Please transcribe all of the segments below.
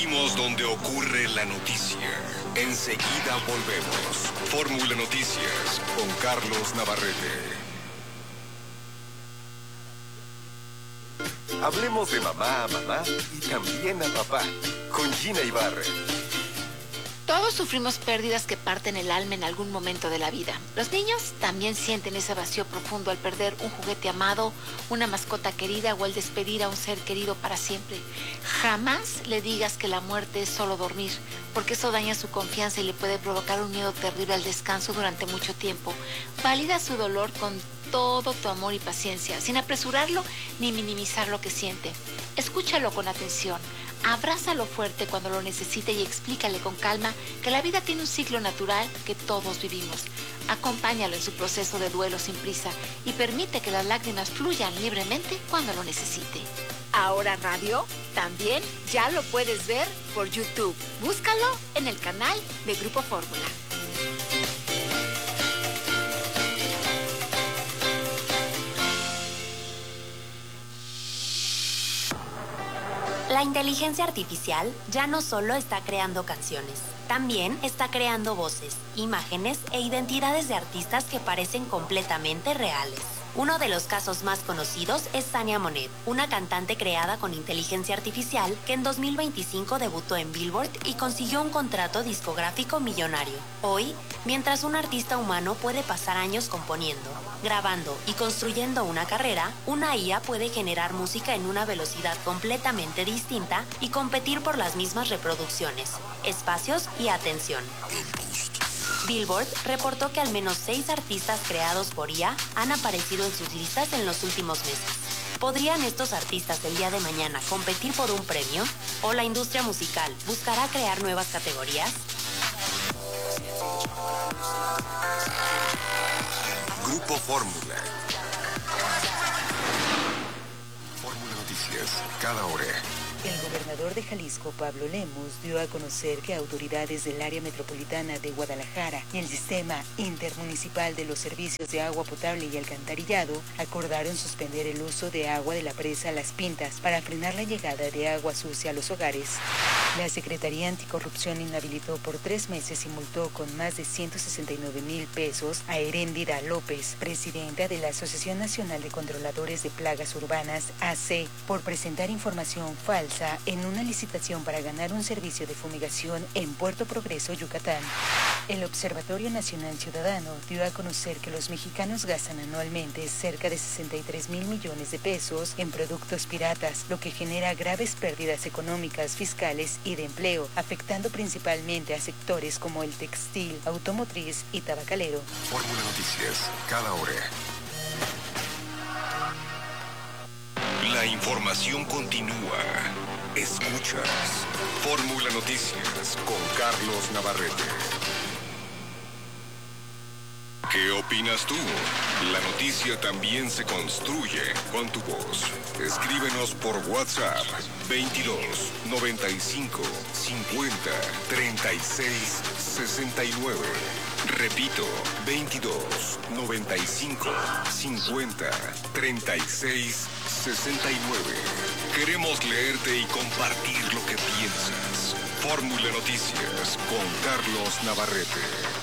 Seguimos donde ocurre la noticia. Enseguida volvemos. Fórmula Noticias con Carlos Navarrete. Hablemos de mamá a mamá y también a papá, con Gina Ibarra. Todos sufrimos pérdidas que parten el alma en algún momento de la vida. Los niños también sienten ese vacío profundo al perder un juguete amado, una mascota querida o al despedir a un ser querido para siempre. Jamás le digas que la muerte es solo dormir, porque eso daña su confianza y le puede provocar un miedo terrible al descanso durante mucho tiempo. Valida su dolor con todo tu amor y paciencia, sin apresurarlo ni minimizar lo que siente. Escúchalo con atención. Abrázalo fuerte cuando lo necesite y explícale con calma que la vida tiene un ciclo natural que todos vivimos. Acompáñalo en su proceso de duelo sin prisa y permite que las lágrimas fluyan libremente cuando lo necesite. Ahora Radio también ya lo puedes ver por YouTube. Búscalo en el canal de Grupo Fórmula. La inteligencia artificial ya no solo está creando canciones, también está creando voces, imágenes e identidades de artistas que parecen completamente reales. Uno de los casos más conocidos es Tania Monet, una cantante creada con inteligencia artificial que en 2025 debutó en Billboard y consiguió un contrato discográfico millonario. Hoy, mientras un artista humano puede pasar años componiendo, grabando y construyendo una carrera, una IA puede generar música en una velocidad completamente distinta y competir por las mismas reproducciones, espacios y atención. Billboard reportó que al menos 6 artistas creados por IA han aparecido en sus listas en los últimos meses. ¿Podrían estos artistas el día de mañana competir por un premio? ¿O la industria musical buscará crear nuevas categorías? Grupo Fórmula. Fórmula Noticias, cada hora. El gobernador de Jalisco, Pablo Lemus, dio a conocer que autoridades del área metropolitana de Guadalajara y el Sistema Intermunicipal de los Servicios de Agua Potable y Alcantarillado acordaron suspender el uso de agua de la presa Las Pintas para frenar la llegada de agua sucia a los hogares. La Secretaría Anticorrupción inhabilitó por 3 meses y multó con más de 169,000 pesos a Heréndida López, presidenta de la Asociación Nacional de Controladores de Plagas Urbanas, AC, por presentar información falsa en una licitación para ganar un servicio de fumigación en Puerto Progreso, Yucatán. El Observatorio Nacional Ciudadano dio a conocer que los mexicanos gastan anualmente cerca de 63,000 millones de pesos en productos piratas, lo que genera graves pérdidas económicas, fiscales y de empleo, afectando principalmente a sectores como el textil, automotriz y tabacalero. Fórmula Noticias, cada hora. La información continúa. Escuchas Fórmula Noticias con Carlos Navarrete. ¿Qué opinas tú? La noticia también se construye con tu voz. Escríbenos por WhatsApp 22 95 50 36 69. Repito, 22 95 50 36 69. Queremos leerte y compartir lo que piensas. Fórmula Noticias con Carlos Navarrete.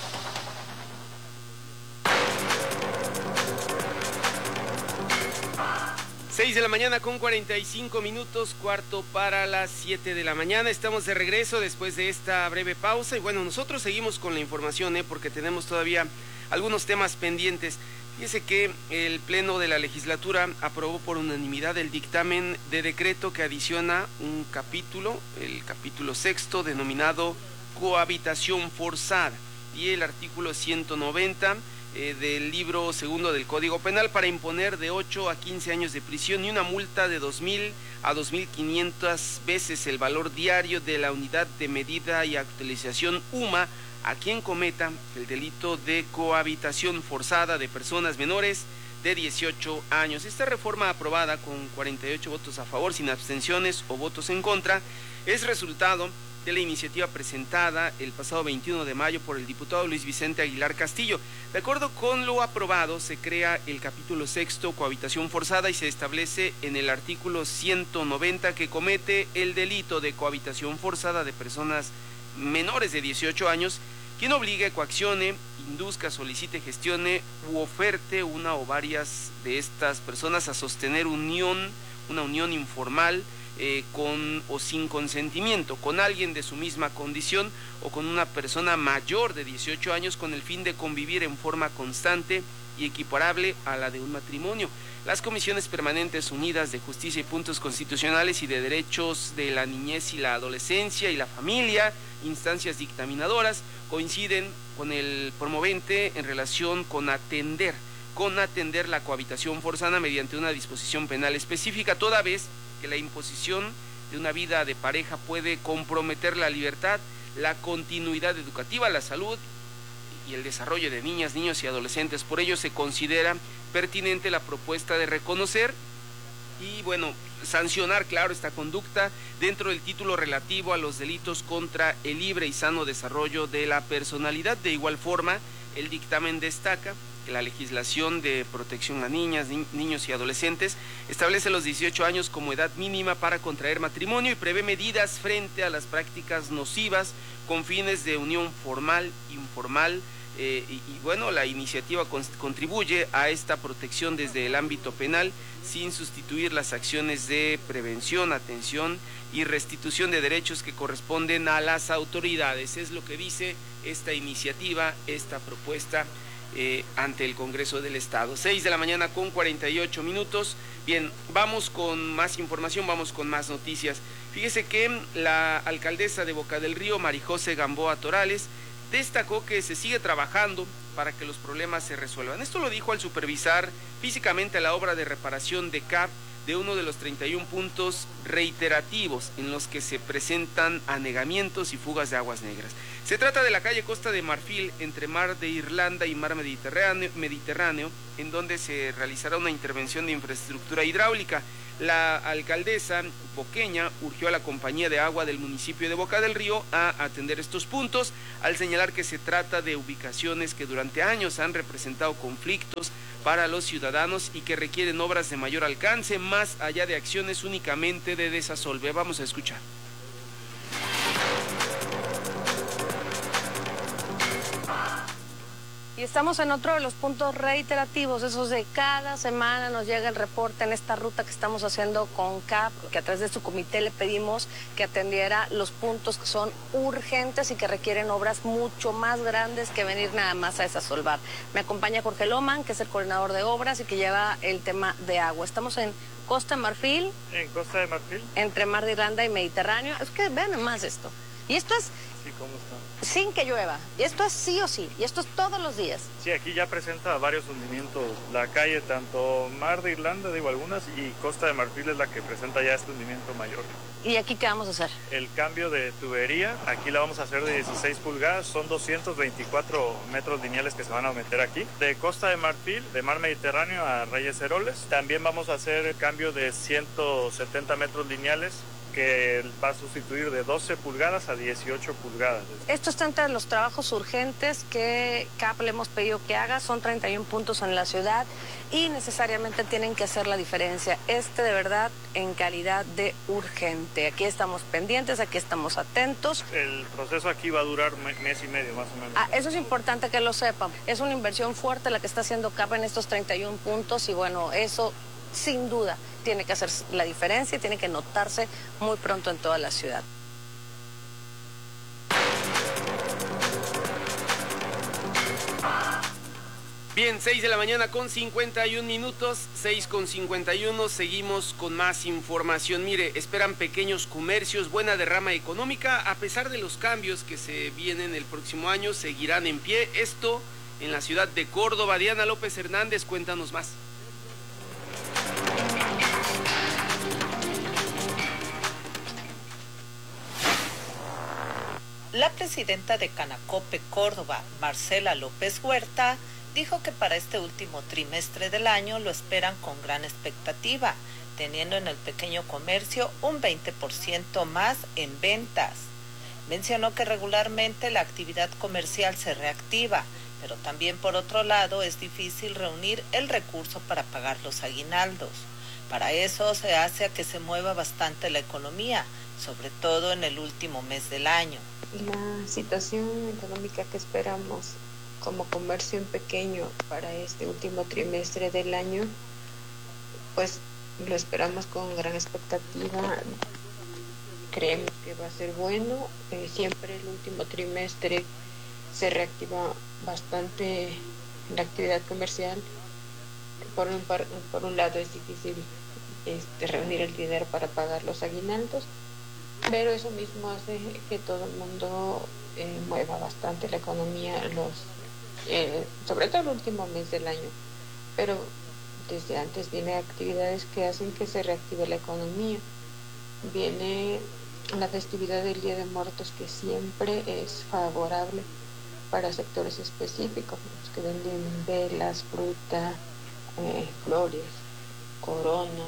6 de la mañana con 45 minutos, cuarto para las 7 de la mañana. Estamos de regreso después de esta breve pausa. Y bueno, nosotros seguimos con la información, porque tenemos todavía algunos temas pendientes. Fíjese que el Pleno de la Legislatura aprobó por unanimidad el dictamen de decreto que adiciona un capítulo, el capítulo 6, denominado Cohabitación Forzada, y el artículo 190 del libro segundo del Código Penal para imponer de 8 a 15 años de prisión y una multa de 2,000 a 2,500 veces el valor diario de la unidad de medida y actualización UMA a quien cometa el delito de cohabitación forzada de personas menores de 18 años. Esta reforma, aprobada con 48 votos a favor, sin abstenciones o votos en contra, es resultado de la iniciativa presentada el pasado 21 de mayo por el diputado Luis Vicente Aguilar Castillo. De acuerdo con lo aprobado, se crea el capítulo 6, cohabitación forzada, y se establece en el artículo 190 que comete el delito de cohabitación forzada de personas menores de 18 años, quien obligue, coaccione, induzca, solicite, gestione u oferte una o varias de estas personas a sostener una unión informal, con o sin consentimiento, con alguien de su misma condición o con una persona mayor de 18 años con el fin de convivir en forma constante y equiparable a la de un matrimonio. Las Comisiones Permanentes Unidas de Justicia y Puntos Constitucionales y de Derechos de la Niñez y la Adolescencia y la Familia, instancias dictaminadoras, coinciden con el promovente en relación con atender la cohabitación forzada mediante una disposición penal específica, toda vez que la imposición de una vida de pareja puede comprometer la libertad, la continuidad educativa, la salud y el desarrollo de niñas, niños y adolescentes. Por ello se considera pertinente la propuesta de reconocer y, sancionar, claro, esta conducta dentro del título relativo a los delitos contra el libre y sano desarrollo de la personalidad. De igual forma, el dictamen destaca que la legislación de protección a niñas, niños y adolescentes establece los 18 años como edad mínima para contraer matrimonio y prevé medidas frente a las prácticas nocivas con fines de unión formal, informal, la iniciativa contribuye a esta protección desde el ámbito penal sin sustituir las acciones de prevención, atención y restitución de derechos que corresponden a las autoridades. Es lo que dice esta iniciativa, esta propuesta ante el Congreso del Estado. 6 de la mañana con 48 minutos. Bien, vamos con más información, vamos con más noticias. Fíjese que la alcaldesa de Boca del Río, Marijose Gamboa Torales, destacó que se sigue trabajando para que los problemas se resuelvan. Esto lo dijo al supervisar físicamente la obra de reparación de CAP de uno de los 31 puntos reiterativos en los que se presentan anegamientos y fugas de aguas negras. Se trata de la calle Costa de Marfil, entre Mar de Irlanda y Mar Mediterráneo, en donde se realizará una intervención de infraestructura hidráulica. La alcaldesa boqueña urgió a la compañía de agua del municipio de Boca del Río a atender estos puntos, al señalar que se trata de ubicaciones que durante años han representado conflictos para los ciudadanos y que requieren obras de mayor alcance, más allá de acciones únicamente de desasolve. Vamos a escuchar. Y estamos en otro de los puntos reiterativos, esos de cada semana nos llega el reporte en esta ruta que estamos haciendo con CAP, que a través de su comité le pedimos que atendiera los puntos que son urgentes y que requieren obras mucho más grandes que venir nada más a desasolvar. Me acompaña Jorge Loman, que es el coordinador de obras y que lleva el tema de agua. Estamos en Costa de Marfil. En Costa de Marfil. Entre Mar de Irlanda y Mediterráneo. Es que vean más esto. Y esto es... Sí, ¿cómo está? Sin que llueva. Y esto es sí o sí. Y esto es todos los días. Sí, aquí ya presenta varios hundimientos. La calle, tanto Mar de Irlanda, digo algunas, y Costa de Marfil es la que presenta ya este hundimiento mayor. ¿Y aquí qué vamos a hacer? El cambio de tubería, aquí la vamos a hacer de 16 pulgadas, son 224 metros lineales que se van a meter aquí. De Costa de Marfil, de Mar Mediterráneo a Reyes Heroles, también vamos a hacer el cambio de 170 metros lineales, que va a sustituir de 12 pulgadas a 18 pulgadas. Esto está entre los trabajos urgentes que CAP le hemos pedido que haga. Son 31 puntos en la ciudad y necesariamente tienen que hacer la diferencia. De verdad en calidad de urgente. Aquí estamos pendientes, aquí estamos atentos. El proceso aquí va a durar mes y medio más o menos. Eso es importante que lo sepan. Es una inversión fuerte la que está haciendo CAP en estos 31 puntos y eso sin duda tiene que hacer la diferencia y tiene que notarse muy pronto en toda la ciudad. Bien, 6 de la mañana con 51 minutos, 6 con 51, seguimos con más información. Mire, esperan pequeños comercios, buena derrama económica, a pesar de los cambios que se vienen el próximo año, seguirán en pie. Esto en la ciudad de Córdoba. Diana López Hernández, cuéntanos más. La presidenta de Canacope Córdoba, Marcela López Huerta, dijo que para este último trimestre del año lo esperan con gran expectativa, teniendo en el pequeño comercio un 20% más en ventas. Mencionó que regularmente la actividad comercial se reactiva, pero también por otro lado es difícil reunir el recurso para pagar los aguinaldos. Para eso se hace a que se mueva bastante la economía, sobre todo en el último mes del año. La situación económica que esperamos como comercio en pequeño para este último trimestre del año, pues lo esperamos con gran expectativa. Creemos que va a ser bueno. Siempre el último trimestre se reactiva bastante la actividad comercial. Por un lado es difícil reunir el dinero para pagar los aguinaldos, pero eso mismo hace que todo el mundo mueva bastante la economía, sobre todo el último mes del año. Pero desde antes vienen actividades que hacen que se reactive la economía. Viene la festividad del Día de Muertos, que siempre es favorable para sectores específicos, los que venden velas, fruta, flores, coronas,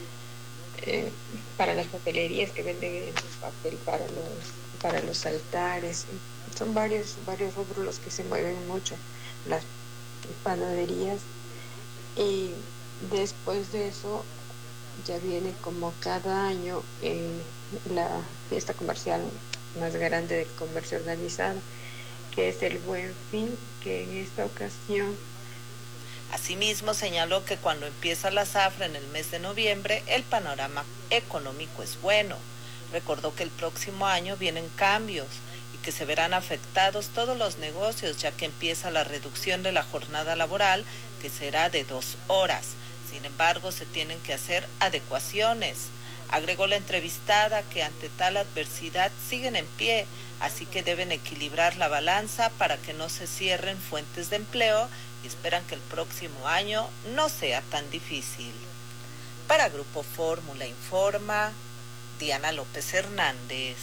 para las papelerías que venden papel para los altares. Son varios rubros los que se mueven mucho, las panaderías. Y después de eso ya viene, como cada año, la fiesta comercial más grande del comercio organizado, que es el Buen Fin, que en esta ocasión... Asimismo, señaló que cuando empieza la zafra en el mes de noviembre, el panorama económico es bueno. Recordó que el próximo año vienen cambios y que se verán afectados todos los negocios, ya que empieza la reducción de la jornada laboral, que será de 2 horas. Sin embargo, se tienen que hacer adecuaciones. Agregó la entrevistada que ante tal adversidad siguen en pie, así que deben equilibrar la balanza para que no se cierren fuentes de empleo y esperan que el próximo año no sea tan difícil. Para Grupo Fórmula informa Diana López Hernández.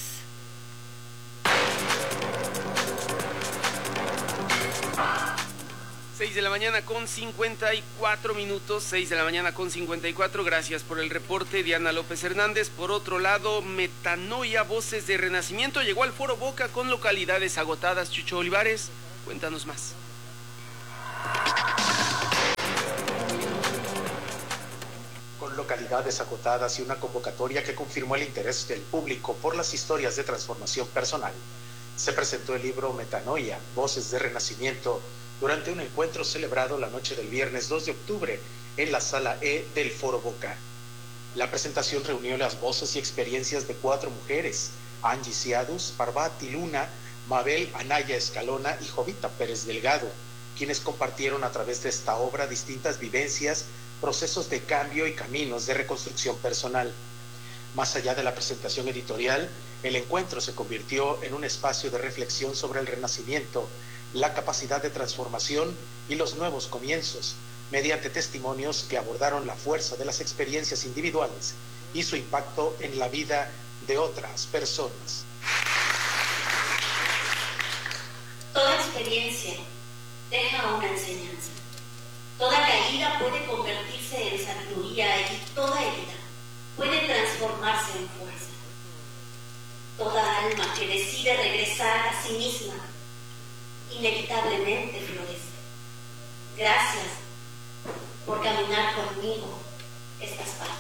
Seis de la mañana con 54 minutos, 6 de la mañana con 54, gracias por el reporte, Diana López Hernández. Por otro lado, Metanoia, Voces de Renacimiento, llegó al Foro Boca con localidades agotadas. Chucho Olivares, cuéntanos más. Con localidades agotadas y una convocatoria que confirmó el interés del público por las historias de transformación personal, se presentó el libro Metanoia, Voces de Renacimiento, durante un encuentro celebrado la noche del viernes 2 de octubre en la Sala E del Foro Boca. La presentación reunió las voces y experiencias de 4 mujeres, Angie Ciadus, Parvati Luna, Mabel Anaya Escalona y Jovita Pérez Delgado, quienes compartieron a través de esta obra distintas vivencias, procesos de cambio y caminos de reconstrucción personal. Más allá de la presentación editorial, el encuentro se convirtió en un espacio de reflexión sobre el renacimiento, la capacidad de transformación y los nuevos comienzos, mediante testimonios que abordaron la fuerza de las experiencias individuales y su impacto en la vida de otras personas. Toda experiencia deja una enseñanza. Toda caída puede convertirse en sabiduría y toda herida puede transformarse en fuerza. Toda alma que decide regresar a sí misma inevitablemente florece. Gracias por caminar conmigo estas páginas.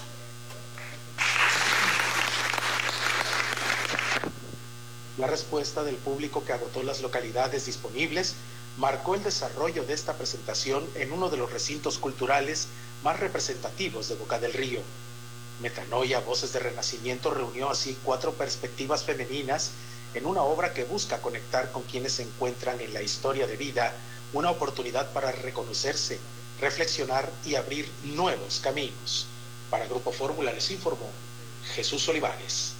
La respuesta del público que agotó las localidades disponibles marcó el desarrollo de esta presentación en uno de los recintos culturales más representativos de Boca del Río. Metanoia, Voces de Renacimiento reunió así 4 perspectivas femeninas en una obra que busca conectar con quienes se encuentran en la historia de vida, una oportunidad para reconocerse, reflexionar y abrir nuevos caminos. Para Grupo Fórmula les informó Jesús Olivares.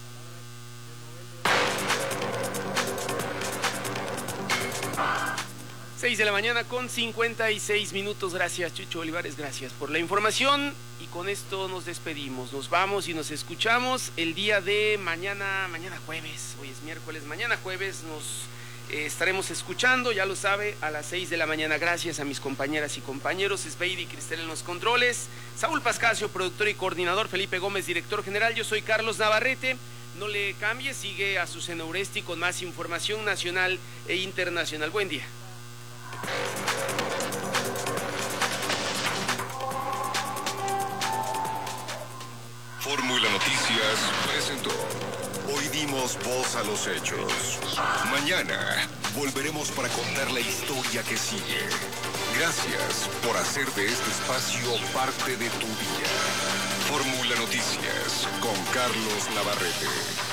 6 de la mañana con 56 minutos. Gracias, Chucho Olivares, gracias por la información. Y con esto nos despedimos, nos vamos y nos escuchamos el día de mañana jueves. Hoy es miércoles, mañana jueves nos estaremos escuchando, ya lo sabe, a las 6 de la mañana. Gracias a mis compañeras y compañeros, Esbeidi y Cristel en los controles, Saúl Pascasio, productor y coordinador, Felipe Gómez, director general. Yo soy Carlos Navarrete. No le cambie, sigue Azucena Uresti con más información nacional e internacional. Buen día. Fórmula Noticias presentó. Hoy dimos voz a los hechos. Mañana volveremos para contar la historia que sigue. Gracias por hacer de este espacio parte de tu día. Fórmula Noticias con Carlos Navarrete.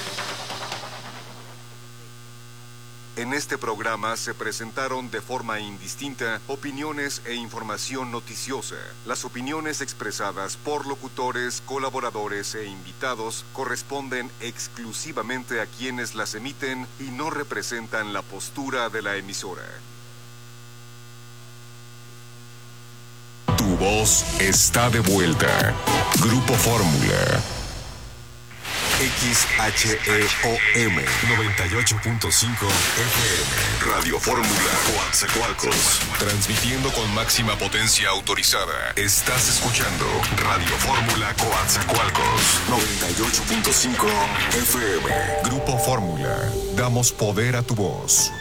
En este programa se presentaron de forma indistinta opiniones e información noticiosa. Las opiniones expresadas por locutores, colaboradores e invitados corresponden exclusivamente a quienes las emiten y no representan la postura de la emisora. Tu voz está de vuelta. Grupo Fórmula. XHEOM 98.5 FM. Radio Fórmula Coatzacoalcos. Transmitiendo con máxima potencia autorizada. Estás escuchando Radio Fórmula Coatzacoalcos 98.5 FM. Grupo Fórmula. Damos poder a tu voz.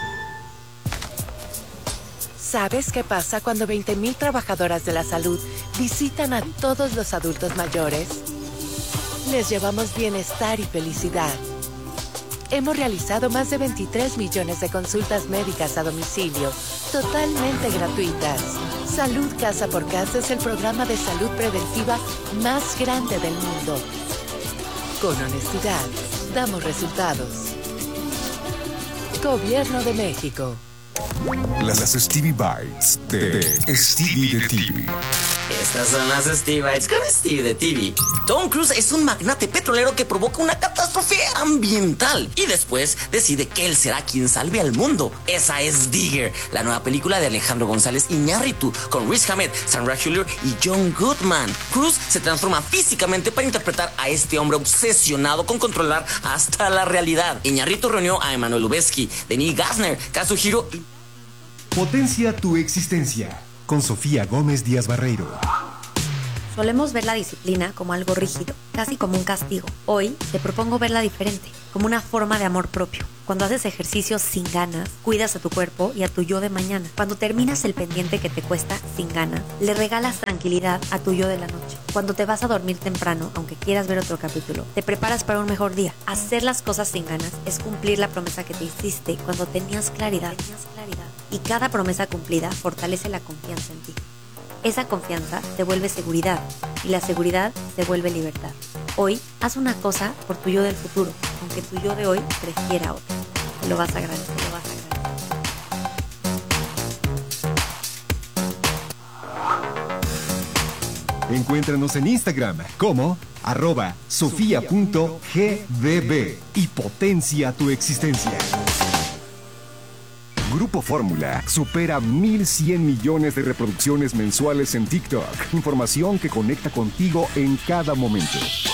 ¿Sabes qué pasa cuando 20,000 trabajadoras de la salud visitan a todos los adultos mayores? Les llevamos bienestar y felicidad. Hemos realizado más de 23 millones de consultas médicas a domicilio, totalmente gratuitas. Salud Casa por Casa es el programa de salud preventiva más grande del mundo. Con honestidad, damos resultados. Gobierno de México. Las Stevie Bites de Stevie de TV. Estas son las Stevie Bites con Stevie de TV. Tom Cruise es un magnate petrolero que provoca una catástrofe ambiental y después decide que él será quien salve al mundo. Esa es Digger, la nueva película de Alejandro González Iñárritu con Riz Ahmed, Sandra Hüller y John Goodman. Cruise se transforma físicamente para interpretar a este hombre obsesionado con controlar hasta la realidad. Iñárritu reunió a Emmanuel Lubezki, Denis Gassner, Kazuhiro y... Potencia tu existencia con Sofía Gómez Díaz Barreiro. Solemos ver la disciplina como algo rígido, casi como un castigo. Hoy te propongo verla diferente, como una forma de amor propio. Cuando haces ejercicio sin ganas, cuidas a tu cuerpo y a tu yo de mañana. Cuando terminas el pendiente que te cuesta sin ganas, le regalas tranquilidad a tu yo de la noche. Cuando te vas a dormir temprano, aunque quieras ver otro capítulo, te preparas para un mejor día. Hacer las cosas sin ganas es cumplir la promesa que te hiciste cuando tenías claridad. Y cada promesa cumplida fortalece la confianza en ti. Esa confianza te vuelve seguridad y la seguridad te vuelve libertad. Hoy, haz una cosa por tu yo del futuro, aunque tu yo de hoy prefiera otra. Te lo vas a agradecer, Encuéntranos en Instagram como @sofia.gdb y potencia tu existencia. Grupo Fórmula supera 1,100 millones de reproducciones mensuales en TikTok. Información que conecta contigo en cada momento.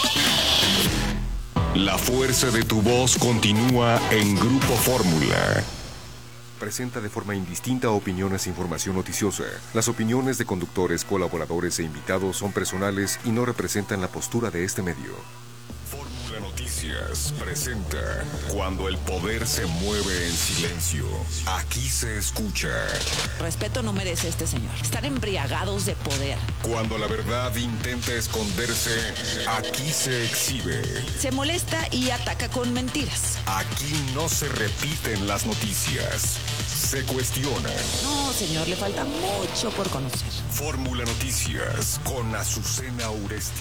La fuerza de tu voz continúa en Grupo Fórmula. Presenta de forma indistinta opiniones e información noticiosa. Las opiniones de conductores, colaboradores e invitados son personales y no representan la postura de este medio. Fórmula Noticias presenta Cuando el poder se mueve en silencio. Aquí se escucha. Respeto no merece este señor. Están embriagados de poder. Cuando la verdad intenta esconderse, aquí se exhibe. Se molesta y ataca con mentiras. Aquí no se repiten las noticias. Se cuestionan. No, señor, le falta mucho por conocer. Fórmula Noticias con Azucena Uresti.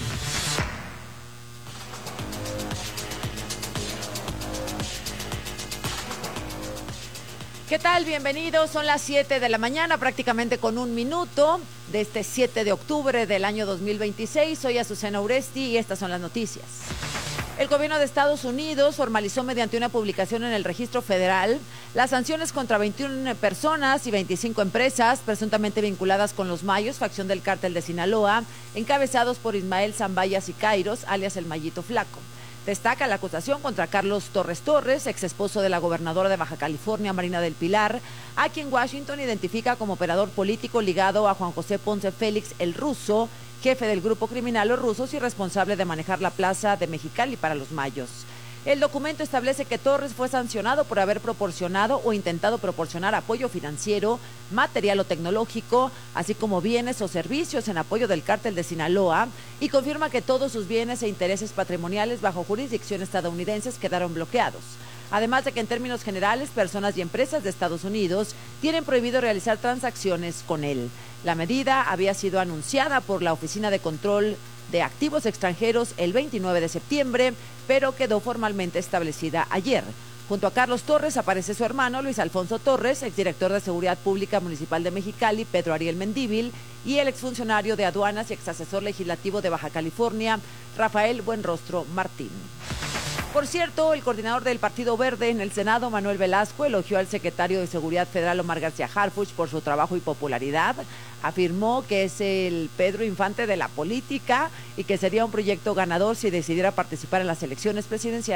¿Qué tal? Bienvenidos. Son las 7 de la mañana, prácticamente con un minuto de este 7 de octubre del año 2026. Soy Azucena Uresti y estas son las noticias. El gobierno de Estados Unidos formalizó mediante una publicación en el registro federal las sanciones contra 21 personas y 25 empresas presuntamente vinculadas con los Mayos, facción del cártel de Sinaloa, encabezados por Ismael Zambaya Sicairos, alias el Mayito Flaco. Destaca la acusación contra Carlos Torres Torres, ex esposo de la gobernadora de Baja California, Marina del Pilar, a quien Washington identifica como operador político ligado a Juan José Ponce Félix el Ruso, jefe del grupo criminal Los Rusos y responsable de manejar la plaza de Mexicali para los Mayos. El documento establece que Torres fue sancionado por haber proporcionado o intentado proporcionar apoyo financiero, material o tecnológico, así como bienes o servicios en apoyo del cártel de Sinaloa, y confirma que todos sus bienes e intereses patrimoniales bajo jurisdicción estadounidenses quedaron bloqueados. Además de que en términos generales, personas y empresas de Estados Unidos tienen prohibido realizar transacciones con él. La medida había sido anunciada por la Oficina de Control de Activos Extranjeros el 29 de septiembre, pero quedó formalmente establecida ayer. Junto a Carlos Torres aparece su hermano Luis Alfonso Torres, exdirector de Seguridad Pública Municipal de Mexicali, Pedro Ariel Mendívil, y el exfuncionario de Aduanas y exasesor legislativo de Baja California, Rafael Buenrostro Martín. Por cierto, el coordinador del Partido Verde en el Senado, Manuel Velasco, elogió al secretario de Seguridad Federal, Omar García Harfuch, por su trabajo y popularidad. Afirmó que es el Pedro Infante de la política y que sería un proyecto ganador si decidiera participar en las elecciones presidenciales